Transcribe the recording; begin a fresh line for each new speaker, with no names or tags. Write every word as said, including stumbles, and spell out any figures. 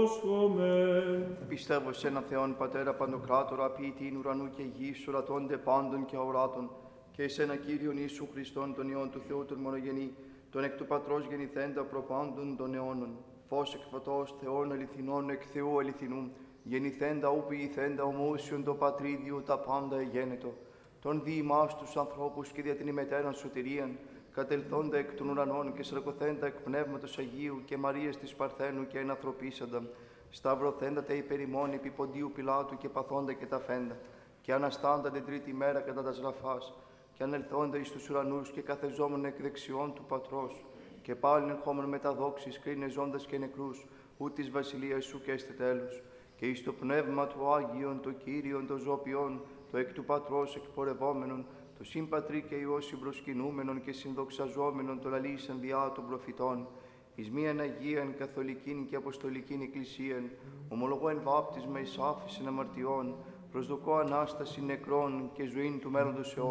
υπόσχομαι.
Πιστεύω σε έναν Θεόν Πατέρα Παντοκράτορα, ποιητήν ουρανού και γης, ορατώνται πάντων και αοράτων, και σε έναν Κύριον Ιησού Χριστόν, τον Υιόν του Θεού, τον μονογενή, τον εκ του Πατρός γεννηθέντα προπάντων των αιώνων. Φως εκ φωτός, Θεών αληθινών, εκ Θεού αληθινού, γεννηθέντα ου ποιηθέντα ομούσιον το Πατρίδιο τα πάντα εγένετο. Τον δι' ημάς τους ανθρώπους και δια την ημετέραν σωτηρίαν, κατελθόντα εκ των ουρανών και σαρκωθέντα εκ Πνεύματος Αγίου και Μαρίας της Παρθένου και ενανθρωπίσαντα, σταυρωθέντα τα υπερημών επί Ποντίου Πιλάτου και παθόντα και τα φέντα, και αναστάντα την τρίτη μέρα κατά τα σραφάς, και ανελθόντα εις τους ουρανούς και καθεζόμουν εκ δεξιών του Πατρός, και πάλιν ερχόμουν με τα δόξης κρίνε ζώντας και νεκρούς, ού της βασιλείας σου και έστε τέλους, και εις το πνεύμα του Άγιον, το Κύριον, το ζωοποιών, το εκ του Πατρός εκπορευόμενον, το συμπατρί και Υιό συμπροσκυνούμενον και συνδοξαζόμενον το λαλήσαν διά των προφητών, εις μίαν Αγίαν Καθολικήν και Αποστολικήν Εκκλησίαν, ομολογώ εν βάπτισμα εις άφησιν αμαρτιών, προσδοκώ Ανάσταση νεκρών και ζωήν του μέλλοντος αιώνα.